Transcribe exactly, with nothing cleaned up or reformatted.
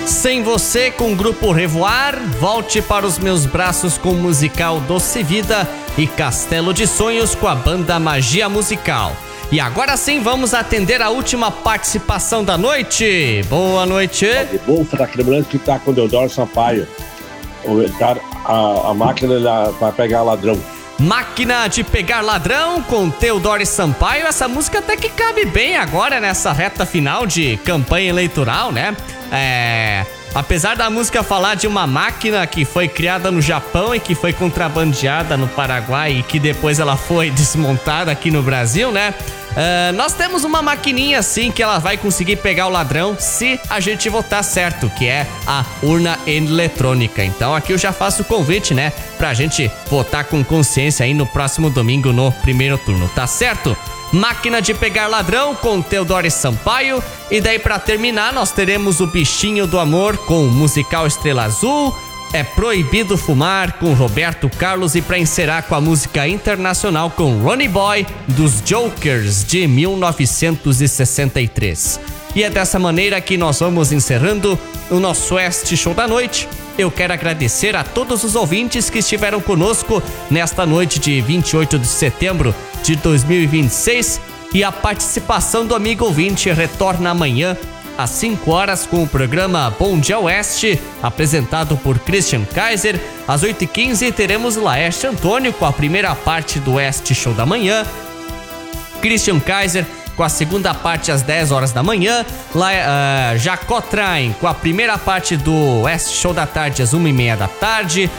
Sem Você com o grupo Revoar, Volte para os Meus Braços com o musical Doce Vida e Castelo de Sonhos com a banda Magia Musical. E agora sim vamos atender a última participação da noite. Boa noite. Bom, tá lembrando que tá com o Deodoro Sampaio. A, a máquina para pegar ladrão. Máquina de Pegar Ladrão com Teodoro Sampaio. Essa música até que cabe bem agora nessa reta final de campanha eleitoral, né? É... Apesar da música falar de uma máquina que foi criada no Japão e que foi contrabandeada no Paraguai e que depois ela foi desmontada aqui no Brasil, né? Uh, nós temos uma maquininha assim que ela vai conseguir pegar o ladrão se a gente votar certo, que é a urna eletrônica. Então aqui eu já faço o convite, né? Pra gente votar com consciência aí no próximo domingo no primeiro turno, tá certo? Máquina de Pegar Ladrão com Teodoro Sampaio. E daí pra terminar nós teremos o Bichinho do Amor com o musical Estrela Azul. É Proibido Fumar com Roberto Carlos. E pra encerrar com a música internacional com Ronnie Boy dos Jokers de mil novecentos e sessenta e três. E é dessa maneira que nós vamos encerrando o nosso Oeste Show da Noite. Eu quero agradecer a todos os ouvintes que estiveram conosco nesta noite de vinte e oito de setembro de dois mil e vinte e seis. E a participação do amigo ouvinte retorna amanhã às cinco horas com o programa Bom Dia Oeste, apresentado por Christian Kaiser. Às oito e quinze teremos Laerte Antônio com a primeira parte do Oeste Show da manhã. Christian Kaiser com a segunda parte às dez horas da manhã. La, uh, Jacó Traem com a primeira parte do Oeste Show da tarde às uma e meia da tarde.